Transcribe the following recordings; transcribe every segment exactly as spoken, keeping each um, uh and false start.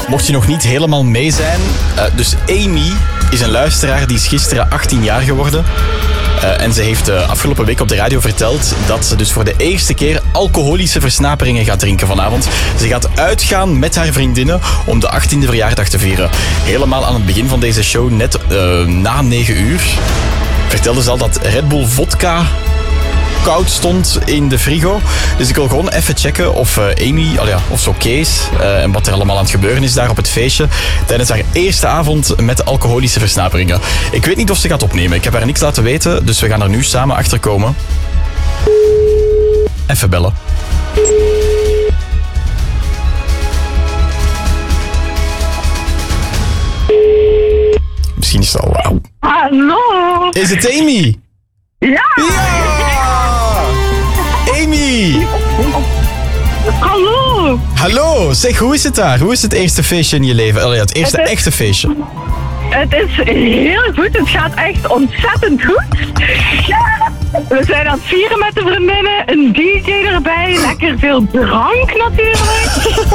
Mocht je nog niet helemaal mee zijn, uh, dus Amy is een luisteraar die is gisteren achttien jaar geworden. Uh, en ze heeft uh, afgelopen week op de radio verteld dat ze dus voor de eerste keer alcoholische versnaperingen gaat drinken vanavond. Ze gaat uitgaan met haar vriendinnen om de achttiende verjaardag te vieren. Helemaal aan het begin van deze show, net uh, na negen uur, vertelde ze al dat Red Bull vodka koud stond in de frigo. Dus ik wil gewoon even checken of uh, Amy, oh ja, of zo Kees, uh, en wat er allemaal aan het gebeuren is daar op het feestje tijdens haar eerste avond met alcoholische versnaperingen. Ik weet niet of ze gaat opnemen. Ik heb haar niks laten weten, dus we gaan er nu samen achter komen. Even bellen. Misschien is het al... Wow. Hallo. Is het Amy? Ja. Ja! Amy! Hallo. Hallo, zeg, hoe is het daar? Hoe is het eerste feestje in je leven? Oh ja, het eerste Het is- echte feestje. Het is heel goed. Het gaat echt ontzettend goed. We zijn aan het vieren met de vriendinnen. Een D J erbij. Lekker veel drank natuurlijk.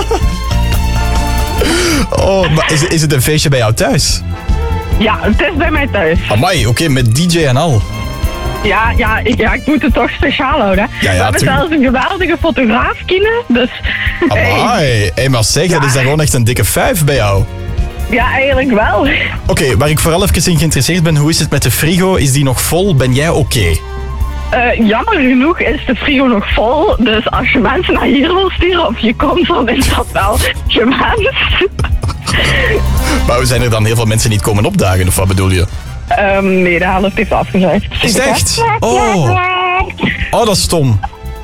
Oh, maar is, is het een feestje bij jou thuis? Ja, het is bij mij thuis. Amai, oké, met D J en al. Ja, ja, ik, ja, ik moet het toch speciaal houden. Ja, ja, We hebben tuurlijk. zelfs een geweldige fotograaf, Kine. Dus, hey, Amai, hey, maar zeg, dat is dan gewoon echt een dikke vijf bij jou. ja, eigenlijk wel. Oké, okay, waar ik vooral even in geïnteresseerd ben, hoe is het met de frigo? Is die nog vol? Ben jij oké? Okay? Uh, jammer genoeg is de frigo nog vol. Dus als je mensen naar hier wil sturen of je komt, dan is dat wel gewenst. Maar zijn er dan heel veel mensen niet komen opdagen, of wat bedoel je? Um, nee, de helft heeft afgezegd. Is het echt? Oh. Oh, dat is stom.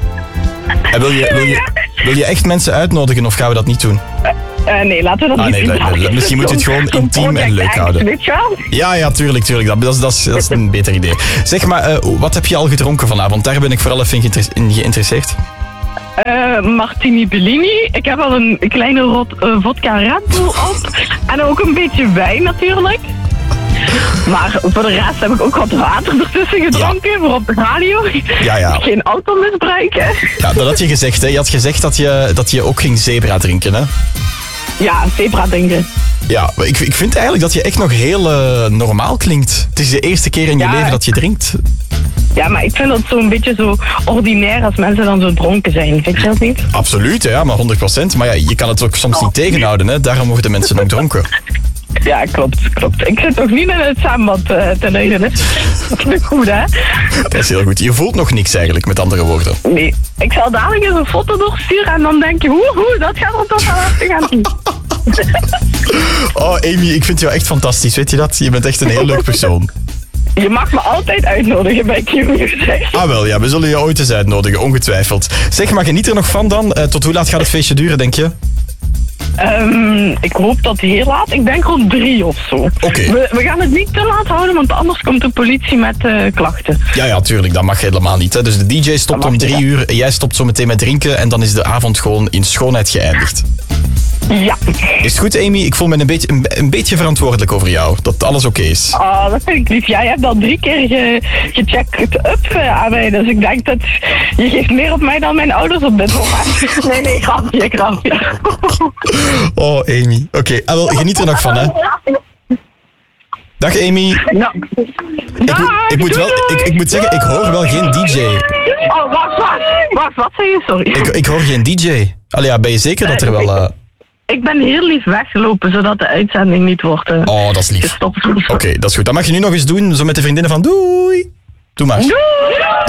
En wil, je, wil, je, wil je echt mensen uitnodigen of gaan we dat niet doen? Uh, nee, laten we dat Ah, niet nee, doen. le- le- misschien moet je het gewoon Zo'n intiem en project leuk act, houden. Weet je wel? Ja, ja, tuurlijk, tuurlijk. Dat, dat, is- dat, is, dat is een beter idee. Zeg maar, uh, wat heb je al gedronken vanavond? Daar ben ik vooral even in geïnter- in geïnteresseerd. Uh, Martini Bellini. Ik heb al een kleine rot uh, vodka Red Bull op. En ook een beetje wijn natuurlijk. Maar voor de rest heb ik ook wat water ertussen gedronken voor op de radio. Ja, ja. Geen auto misbruiken. Ja, dat had je gezegd, hè. Je had gezegd dat je, dat je ook ging zebra drinken, hè. Ja, zebra denken. Ja, maar ik, ik vind eigenlijk dat je echt nog heel uh, normaal klinkt. Het is de eerste keer in je Ja. leven dat je drinkt. Ja, maar ik vind dat zo'n beetje zo ordinair als mensen dan zo dronken zijn. Vind je dat niet? Absoluut, ja, maar honderd procent. Maar ja, je kan het ook soms niet tegenhouden, hè. Daarom worden mensen ook dronken. Ja, klopt, klopt. Ik zit nog niet in het zwembad uh, te leunen. Dat vind ik goed, hè? Dat is heel goed. Je voelt nog niks eigenlijk, met andere woorden. Nee. Ik zal dadelijk eens een foto doorsturen en dan denk je, hoe, hoe, dat gaat er toch wel lastig aan doen. Oh, Amy, ik vind jou echt fantastisch, weet je dat? Je bent echt een heel leuk persoon. Je mag me altijd uitnodigen bij Q gezegd. Ah wel, ja, we zullen je ooit eens uitnodigen, ongetwijfeld. Zeg, maar geniet er nog van dan? Uh, tot hoe laat gaat het feestje duren, denk je? Um, ik hoop dat heel laat. Ik denk rond drie of zo. Oké. Okay. We, we gaan het niet te laat houden, want anders komt de politie met uh, klachten. Ja, ja, tuurlijk. Dat mag helemaal niet. Hè. Dus de D J stopt om drie uur. En jij stopt zo meteen met drinken. En dan is de avond gewoon in schoonheid geëindigd. Ja. Is het goed, Amy? Ik voel me een beetje, een, een beetje verantwoordelijk over jou. Dat alles oké okay is. Oh, dat vind ik lief. Jij hebt al drie keer ge, gecheckt up uh, aan mij. Dus ik denk dat je geeft meer op mij dan mijn ouders op dit moment. Nee, nee, grapje, grapje. Oh, Amy. Oké, okay. Geniet er nog van, hè. Dag, Amy. Ja. Ik, Dag, moet, ik, moet wel, ik, ik moet zeggen, ik hoor wel geen D J. Oh, wacht, wacht. Wacht, wat zei je? Sorry. Ik, ik hoor geen D J. Allee, ja, ben je zeker dat er wel... Uh... Ik ben heel lief weggelopen, zodat de uitzending niet wordt uh, Oh, dat is lief. gestopt. Oké, okay, dat is goed. Dat mag je nu nog eens doen, zo met de vriendinnen van doei. Doe maar. Doei!